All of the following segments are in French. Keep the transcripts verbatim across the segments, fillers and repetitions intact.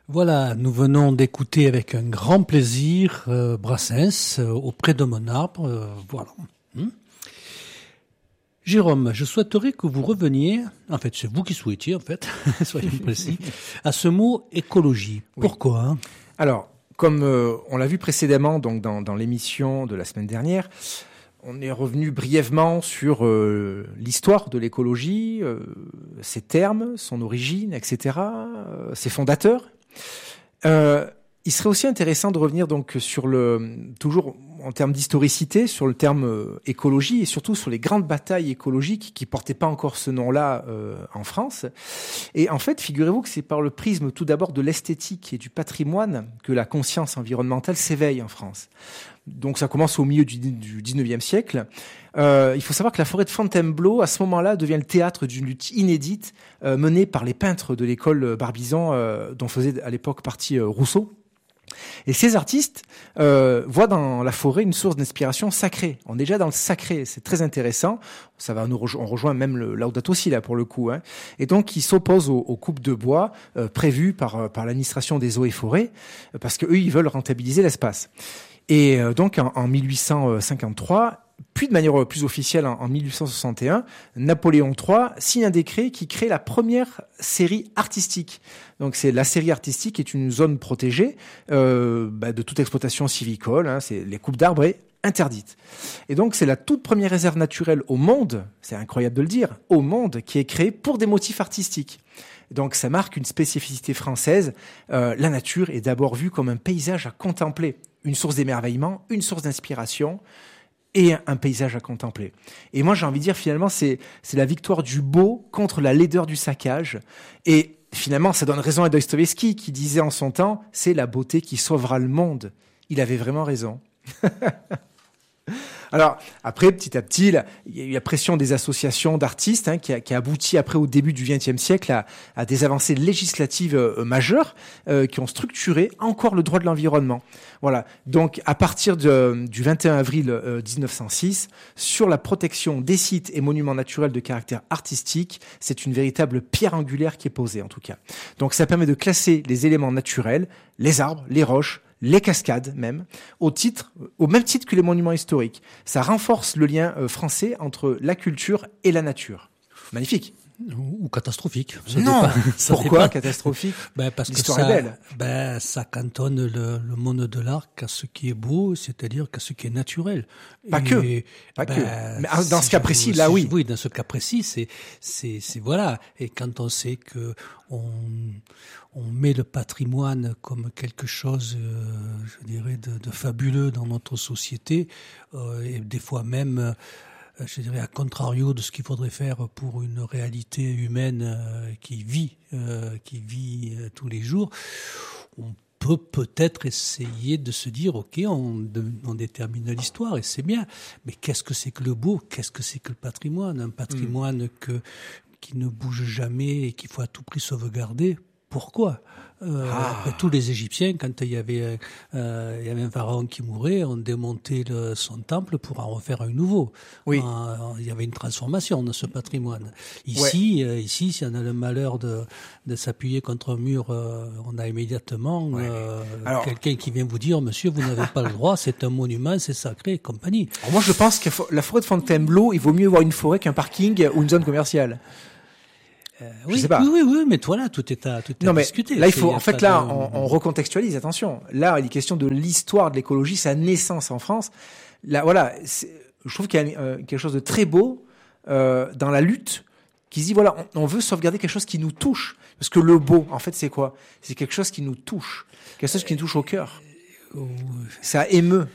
Voilà, nous venons d'écouter avec un grand plaisir euh, Brassens euh, auprès de mon arbre. Euh, voilà. Hum. Jérôme, je souhaiterais que vous reveniez, en fait c'est vous qui souhaitiez en fait, soyons précis, à ce mot écologie. Oui. Pourquoi hein Alors, comme euh, on l'a vu précédemment donc dans, dans l'émission de la semaine dernière, on est revenu brièvement sur euh, l'histoire de l'écologie, euh, ses termes, son origine, et cetera, euh, ses fondateurs. Euh, il serait aussi intéressant de revenir donc sur le, toujours en termes d'historicité, sur le terme euh, écologie et surtout sur les grandes batailles écologiques qui portaient pas encore ce nom-là euh, en France. Et en fait, figurez-vous que c'est par le prisme tout d'abord de l'esthétique et du patrimoine que la conscience environnementale s'éveille en France. Donc ça commence au milieu du, du dix-neuvième siècle. Euh, il faut savoir que la forêt de Fontainebleau, à ce moment-là, devient le théâtre d'une lutte inédite euh, menée par les peintres de l'école Barbizon, euh, dont faisait à l'époque partie euh, Rousseau. Et ces artistes euh, voient dans la forêt une source d'inspiration sacrée. On est déjà dans le sacré, c'est très intéressant. Ça va nous rejo- on rejoint même le Laudato Si là pour le coup. Hein. Et donc ils s'opposent aux, aux coupes de bois euh, prévues par par l'administration des eaux et forêts, euh, parce que eux ils veulent rentabiliser l'espace. Et euh, donc en, en mille huit cent cinquante-trois, puis de manière plus officielle en, en mille huit cent soixante et un, Napoléon trois signe un décret qui crée la première série artistique. Donc c'est la série artistique est une zone protégée euh, bah, de toute exploitation civicole. Hein, c'est les coupes d'arbres est interdite. Et donc c'est la toute première réserve naturelle au monde, c'est incroyable de le dire, au monde qui est créée pour des motifs artistiques. Donc ça marque une spécificité française. Euh, la nature est d'abord vue comme un paysage à contempler, une source d'émerveillement, une source d'inspiration et un paysage à contempler. Et moi j'ai envie de dire finalement c'est c'est la victoire du beau contre la laideur du saccage. Et finalement ça donne raison à Dostoïevski qui disait en son temps c'est la beauté qui sauvera le monde. Il avait vraiment raison. Alors, après, petit à petit, là, il y a eu la pression des associations d'artistes hein, qui, a, qui a abouti après au début du vingtième siècle à, à des avancées législatives euh, majeures euh, qui ont structuré encore le droit de l'environnement. Voilà. Donc, à partir de, du vingt et un avril euh, dix-neuf cent six, sur la protection des sites et monuments naturels de caractère artistique, c'est une véritable pierre angulaire qui est posée, en tout cas. Donc, ça permet de classer les éléments naturels, les arbres, les roches, les cascades même, au titre, au même titre que les monuments historiques. Ça renforce le lien euh, français entre la culture et la nature. Magnifique. Ou, ou catastrophique. Ça non. dépend, ça Pourquoi dépend. catastrophique? Ben parce L'histoire que ça, est belle. Ben ça cantonne le, le monde de l'art qu'à ce qui est beau, c'est-à-dire qu'à ce qui est naturel. Pas Et, que. Pas ben, que. Mais dans si ce cas je, précis, si là, je, oui. Oui, dans ce cas précis, c'est, c'est, c'est voilà. Et quand on sait que on, on met le patrimoine comme quelque chose, euh, je dirais, de, de fabuleux dans notre société, euh, et des fois même. Je dirais à contrario de ce qu'il faudrait faire pour une réalité humaine euh, qui vit, euh, qui vit euh, tous les jours, on peut peut-être essayer de se dire, ok, on, de, on détermine l'histoire et c'est bien, mais qu'est-ce que c'est que le beau, qu'est-ce que c'est que le patrimoine, un patrimoine mmh. que qui ne bouge jamais et qu'il faut à tout prix sauvegarder. Pourquoi ? Euh, ah. Après, tous les Égyptiens, quand il y avait, euh, il y avait un pharaon qui mourait, on démontait le, son temple pour en refaire un nouveau. Oui. Euh, il y avait une transformation de ce patrimoine. Ici, ouais. euh, ici, si on a le malheur de, de s'appuyer contre un mur, euh, on a immédiatement ouais. euh, Alors... quelqu'un qui vient vous dire, monsieur, vous n'avez pas le droit, c'est un monument, c'est sacré, et compagnie. Alors moi, je pense que la forêt de Fontainebleau, il vaut mieux avoir une forêt qu'un parking ou une zone commerciale. Euh, oui, sais pas. oui, oui, oui, mais toi là, tout est à, tout est non, à mais discuter. Là, il faut, en fait, là, de... on, on recontextualise. Attention, là, il est question de l'histoire de l'écologie, sa naissance en France. Là, voilà, c'est, je trouve qu'il y a euh, quelque chose de très beau euh, dans la lutte qui se dit voilà, on, on veut sauvegarder quelque chose qui nous touche, parce que le beau, en fait, c'est quoi ? C'est quelque chose qui nous touche, quelque chose qui nous touche au cœur. Euh, Ça émeut.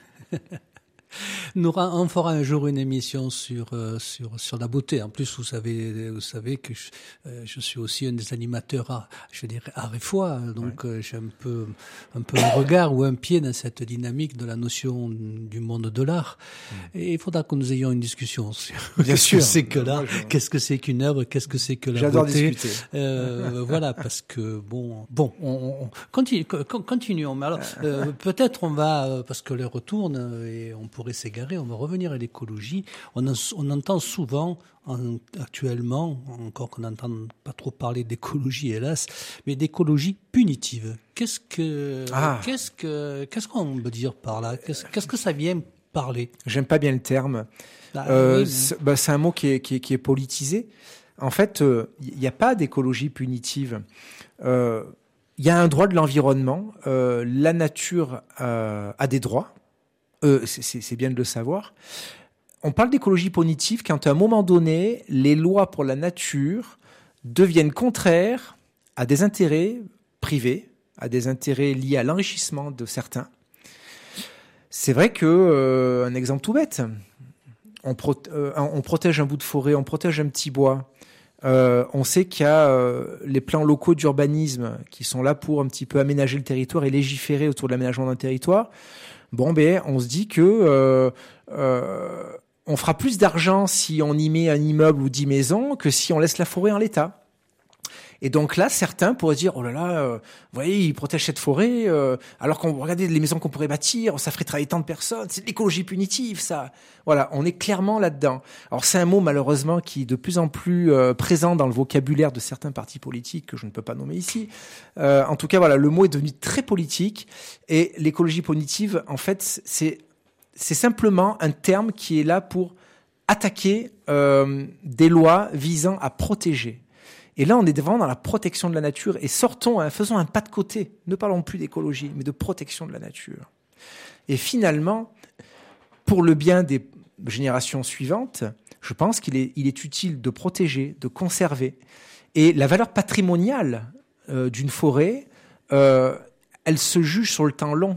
Nous, on fera un jour une émission sur euh, sur sur la beauté. En plus, vous savez, vous savez que je, euh, je suis aussi un des animateurs, à, je dirais, art et foi. Donc, ouais. euh, j'ai un peu un peu un regard ou un pied dans cette dynamique de la notion du monde de l'art. Mmh. Et il faudra que nous ayons une discussion sur Bien sûr. Qu'est-ce que c'est que l'art, je... qu'est-ce que c'est qu'une œuvre, qu'est-ce que c'est que la J'adore beauté. discuter. Euh, voilà, parce que bon, bon, on, on continue, continuons. Mais alors, euh, peut-être on va, parce que l'heure tourne et on peut forêt s'égarer, on va revenir à l'écologie. On, en, on entend souvent, en, actuellement, encore qu'on n'entend pas trop parler d'écologie, hélas, mais d'écologie punitive. Qu'est-ce que, ah. qu'est-ce que, qu'est-ce qu'on veut dire par là? Qu'est-ce, qu'est-ce que ça vient parler? J'aime pas bien le terme. Ah, euh, oui, mais... c'est, bah, c'est un mot qui est, qui est, qui est politisé. En fait, il euh, n'y a pas d'écologie punitive. Il euh, y a un droit de l'environnement. Euh, la nature euh, a des droits. Euh, c'est, c'est, c'est bien de le savoir. On parle d'écologie punitive quand, à un moment donné, les lois pour la nature deviennent contraires à des intérêts privés, à des intérêts liés à l'enrichissement de certains. C'est vrai que, euh, un exemple tout bête, on, pro- euh, on protège un bout de forêt, on protège un petit bois. Euh, on sait qu'il y a euh, les plans locaux d'urbanisme qui sont là pour un petit peu aménager le territoire et légiférer autour de l'aménagement d'un territoire. Bon, ben, on se dit que euh, euh, on fera plus d'argent si on y met un immeuble ou dix maisons que si on laisse la forêt en l'état. Et donc là, certains pourraient dire, oh là là, euh, vous voyez, ils protègent cette forêt, euh, alors qu'on regardez les maisons qu'on pourrait bâtir, ça ferait travailler tant de personnes, c'est de l'écologie punitive, ça. Voilà, on est clairement là-dedans. Alors c'est un mot, malheureusement, qui est de plus en plus euh, présent dans le vocabulaire de certains partis politiques, que je ne peux pas nommer ici. Euh, en tout cas, voilà, le mot est devenu très politique, et l'écologie punitive, en fait, c'est, c'est simplement un terme qui est là pour attaquer euh, des lois visant à protéger. Et là, on est vraiment dans la protection de la nature et sortons, hein, faisons un pas de côté. Ne parlons plus d'écologie, mais de protection de la nature. Et finalement, pour le bien des générations suivantes, je pense qu'il est, il est utile de protéger, de conserver. Et la valeur patrimoniale euh, d'une forêt, euh, elle se juge sur le temps long.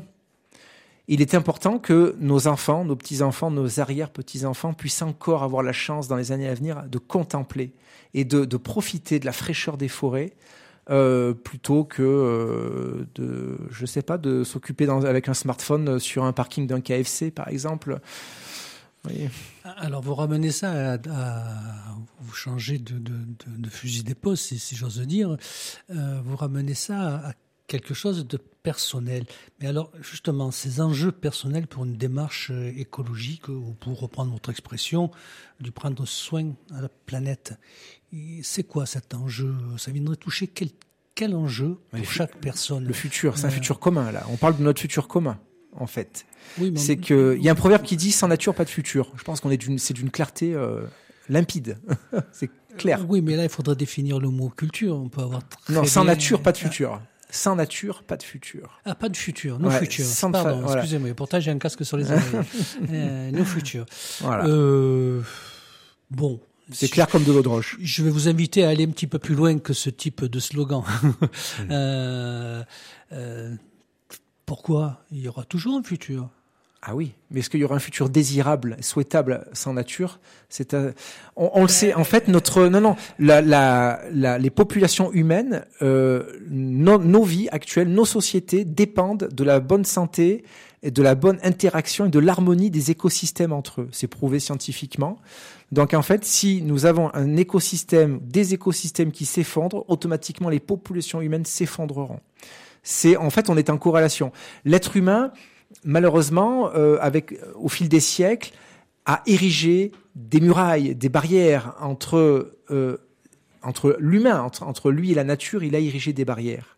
Il est important que nos enfants, nos petits-enfants, nos arrière-petits-enfants puissent encore avoir la chance dans les années à venir de contempler et de, de profiter de la fraîcheur des forêts euh, plutôt que euh, de, je sais pas, de s'occuper dans, avec un smartphone sur un parking d'un K F C, par exemple. Oui. Alors, vous ramenez ça à, à vous changez de, de, de, de fusil d'épaule, si, si j'ose dire. Euh, vous ramenez ça à quelque chose de personnel. Mais alors, justement, ces enjeux personnels pour une démarche écologique, ou pour reprendre votre expression, du prendre soin à la planète, c'est quoi cet enjeu? Ça viendrait toucher quel, quel enjeu pour le chaque personne? Le futur, c'est un euh... futur commun, là. On parle de notre futur commun, en fait. Oui, mais c'est on... que, il y a un proverbe qui dit « sans nature, pas de futur ». Je pense qu'on est d'une, c'est d'une clarté euh, limpide. C'est clair. Oui, mais là, il faudrait définir le mot culture. On peut avoir très Non, sans bien... nature, pas de futur. Sans nature, pas de futur. Ah, pas de futur, no ouais, futur. Sans Pardon, fa... voilà. excusez-moi. Pourtant, j'ai un casque sur les oreilles. euh, no futur. Voilà. Euh, bon. C'est clair comme de l'eau de roche. Je vais vous inviter à aller un petit peu plus loin que ce type de slogan. mmh. euh, euh, pourquoi? Il y aura toujours un futur. Ah oui, mais est-ce qu'il y aura un futur désirable, souhaitable sans nature? C'est un... on, on le sait. En fait, notre non non, la, la, la, les populations humaines, euh, nos, nos vies actuelles, nos sociétés dépendent de la bonne santé et de la bonne interaction et de l'harmonie des écosystèmes entre eux. C'est prouvé scientifiquement. Donc en fait, si nous avons un écosystème, des écosystèmes qui s'effondrent, automatiquement les populations humaines s'effondreront. C'est en fait, on est en corrélation. L'être humain, malheureusement, euh, avec au fil des siècles, a érigé des murailles, des barrières entre euh, entre l'humain, entre, entre lui et la nature. Il a érigé des barrières.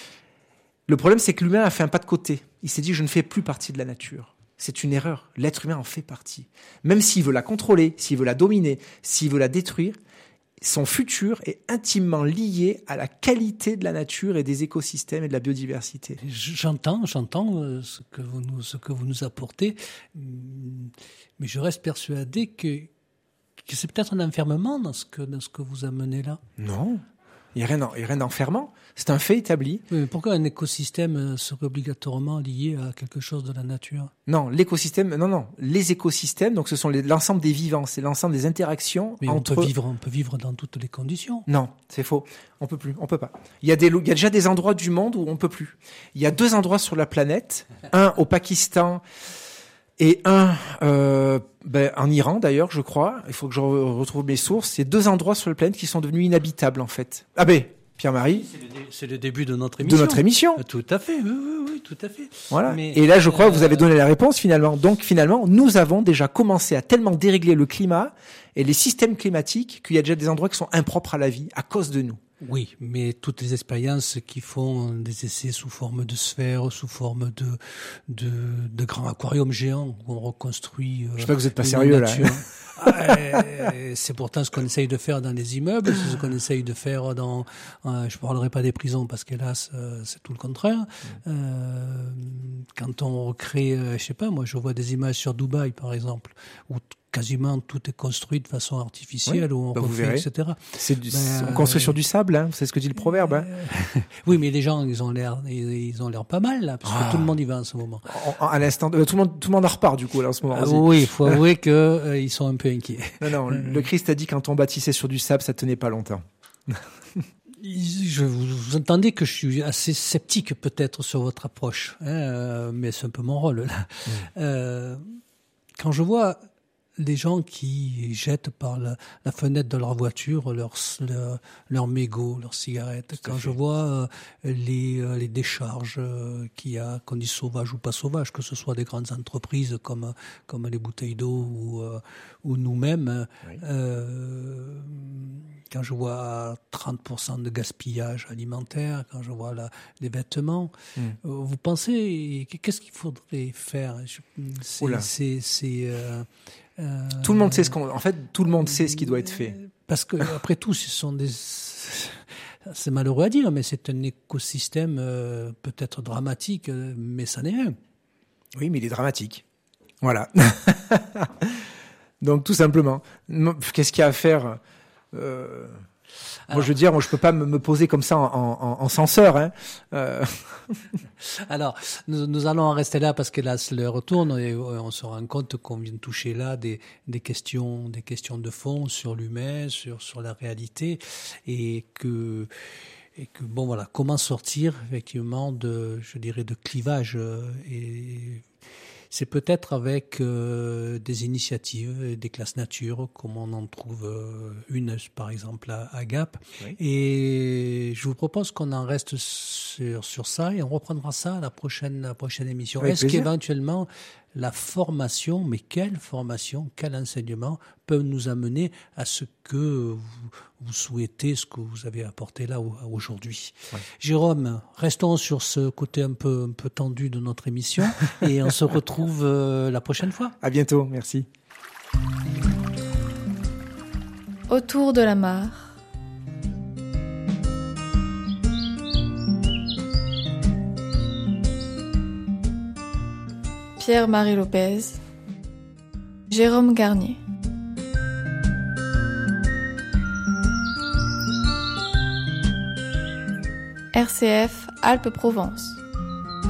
Le problème, c'est que l'humain a fait un pas de côté. Il s'est dit, je ne fais plus partie de la nature. C'est une erreur. L'être humain en fait partie. Même s'il veut la contrôler, s'il veut la dominer, s'il veut la détruire, son futur est intimement lié à la qualité de la nature et des écosystèmes et de la biodiversité. J'entends, j'entends ce que vous nous, ce que vous nous apportez, mais je reste persuadé que, que c'est peut-être un enfermement dans ce que, dans ce que vous amenez là. Non. Il n'y a rien, il y a rien d'enfermant. C'est un fait établi. Oui, mais pourquoi un écosystème serait obligatoirement lié à quelque chose de la nature? Non, l'écosystème, non, non. Les écosystèmes, donc ce sont les, l'ensemble des vivants, c'est l'ensemble des interactions mais entre... on peut vivre, on peut vivre dans toutes les conditions. Non, c'est faux. On peut plus, on peut pas. Il y a des, il y a déjà des endroits du monde où on peut plus. Il y a deux endroits sur la planète, un au Pakistan et un euh, ben, en Iran d'ailleurs, je crois. Il faut que je retrouve mes sources. C'est deux endroits sur la planète qui sont devenus inhabitables en fait. Ah ben, Pierre-Marie. C'est le, c'est le début de notre émission. De notre émission. Tout à fait, oui, oui, oui, tout à fait. Voilà. Mais, et là, je crois euh, que vous avez donné la réponse finalement. Donc finalement, nous avons déjà commencé à tellement dérégler le climat et les systèmes climatiques qu'il y a déjà des endroits qui sont impropres à la vie à cause de nous. Oui, mais toutes les expériences qui font des essais sous forme de sphères, sous forme de de, de grands aquariums géants où on reconstruit. Euh, je sais pas que vous êtes pas sérieux là. Ah, c'est pourtant ce qu'on essaye de faire dans les immeubles, c'est ce qu'on essaye de faire dans. Euh, je parlerai pas des prisons parce qu'hélas, euh, c'est tout le contraire. Euh, quand on recrée, euh, je sais pas, moi, je vois des images sur Dubaï, par exemple, où quasiment tout est construit de façon artificielle, oui, où on bah refait, et cetera. C'est du, ben, on construit euh, sur du sable, hein, c'est ce que dit le proverbe. Hein. Oui, mais les gens, ils ont l'air, ils ont l'air pas mal là, parce que ah. tout le monde y va en ce moment. En, en, à l'instant, euh, tout le monde, tout le monde en repart du coup là en ce moment. Ah, oui, il faut avouer que euh, ils sont un peu inquiets. Non, non, le Christ a dit quand on bâtissait sur du sable, ça tenait pas longtemps. Je vous, vous entendez que je suis assez sceptique peut-être sur votre approche, hein, euh, mais c'est un peu mon rôle là. Mmh. Euh, quand je vois les gens qui jettent par la, la fenêtre de leur voiture leurs leur, leur mégots, leurs cigarettes. Quand je vois euh, les, euh, les décharges euh, qu'il y a, qu'on dit sauvages ou pas sauvages, que ce soit des grandes entreprises comme, comme les bouteilles d'eau ou, euh, ou nous-mêmes, oui. euh, quand je vois trente pour cent de gaspillage alimentaire, quand je vois la, les vêtements, mm. euh, vous pensez, qu'est-ce qu'il faudrait faire? C'est... c'est, c'est euh, Euh, tout le monde sait ce qu'on, en fait, tout le monde sait ce qui doit être fait. Parce que après tout, ce sont des, c'est malheureux à dire, mais c'est un écosystème euh, peut-être dramatique, mais ça n'est rien. Oui, mais il est dramatique. Voilà. Donc tout simplement, qu'est-ce qu'il y a à faire? euh... Alors, moi, je veux dire, moi, je peux pas me, me poser comme ça en, en, en censeur. Hein. Euh... Alors, nous, nous allons en rester là parce que là, l'heure tourne et on se rend compte qu'on vient de toucher là des, des questions, des questions de fond sur l'humain, sur sur la réalité, et que et que bon voilà, comment sortir effectivement de, je dirais, de clivage et c'est peut-être avec euh, des initiatives, des classes nature, comme on en trouve euh, une, par exemple, à, à Gap. Oui. Et je vous propose qu'on en reste sur, sur ça et on reprendra ça à la prochaine, la prochaine émission. Avec Est-ce plaisir. Qu'éventuellement, la formation, mais quelle formation, quel enseignement peut nous amener à ce que vous, vous souhaitez, ce que vous avez apporté là aujourd'hui. Ouais. Jérôme, restons sur ce côté un peu, un peu tendu de notre émission et on se retrouve euh, la prochaine fois. À bientôt, merci. Autour de la mare. Pierre-Marie Lopez, Jérôme Garnier. R C F Alpes-Provence.